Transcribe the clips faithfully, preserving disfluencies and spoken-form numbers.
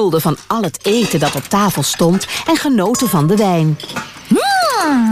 geniepelden van al het eten dat op tafel stond en genoten van de wijn. Mm,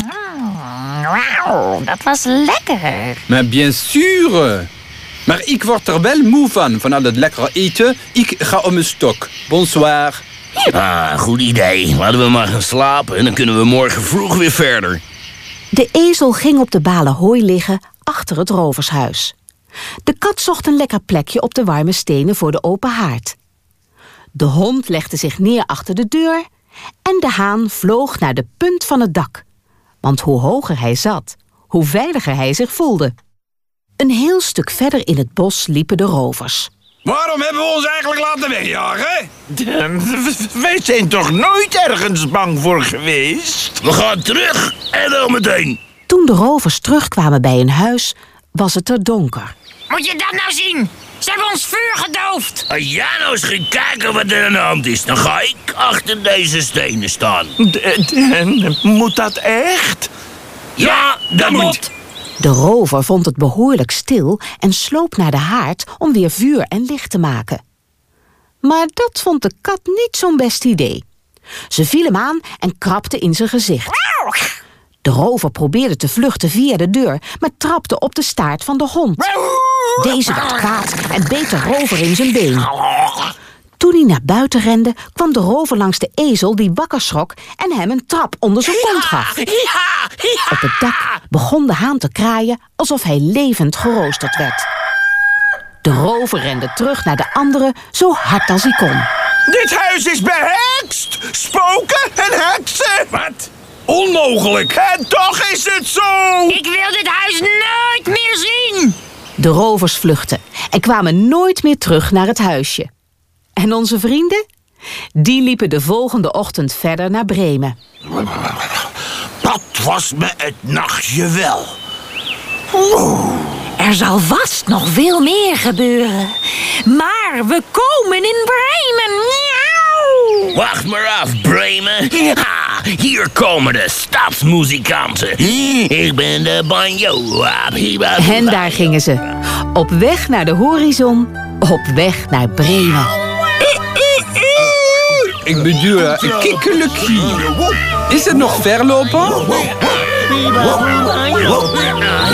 wauw, dat was lekker. Maar bien sûr. Maar ik word er wel moe van, van al het lekkere eten. Ik ga om mijn stok. Bonsoir. Ah, goed idee. Laten we maar gaan slapen en dan kunnen we morgen vroeg weer verder. De ezel ging op de balen hooi liggen achter het rovershuis. De kat zocht een lekker plekje op de warme stenen voor de open haard. De hond legde zich neer achter de deur en de haan vloog naar de punt van het dak. Want hoe hoger hij zat, hoe veiliger hij zich voelde. Een heel stuk verder in het bos liepen de rovers. Waarom hebben we ons eigenlijk laten wegjagen? Wij zijn toch nooit ergens bang voor geweest? We gaan terug en dan meteen. Toen de rovers terugkwamen bij hun huis, was het er donker. Moet je dat nou zien? Ze hebben ons vuur gedoofd. Als jij nou eens gaat kijken wat er aan de hand is, dan ga ik achter deze stenen staan. En moet dat echt? Ja, dat moet. De rover vond het behoorlijk stil en sloop naar de haard om weer vuur en licht te maken. Maar dat vond de kat niet zo'n best idee. Ze viel hem aan en krabde in zijn gezicht. De rover probeerde te vluchten via de deur, maar trapte op de staart van de hond. Deze werd kwaad en beet de rover in zijn been. Toen hij naar buiten rende, kwam de rover langs de ezel die wakker schrok en hem een trap onder zijn kont gaf. Op het dak begon de haan te kraaien alsof hij levend geroosterd werd. De rover rende terug naar de anderen zo hard als hij kon. Dit huis is behekst! Spoken en heksen! Wat? Onmogelijk! En toch is het zo! Ik wil dit huis nooit meer zien! De rovers vluchtten en kwamen nooit meer terug naar het huisje. En onze vrienden? Die liepen de volgende ochtend verder naar Bremen. Dat was me het nachtje wel. Er zal vast nog veel meer gebeuren. Maar we komen in Bremen. Miauw. Wacht maar af, Bremen. Ha, hier komen de stadsmuzikanten. Ik ben de banjo. En daar gingen ze. Op weg naar de horizon. Op weg naar Bremen. Ik bedoel, kikkelekie. Is het nog verlopen?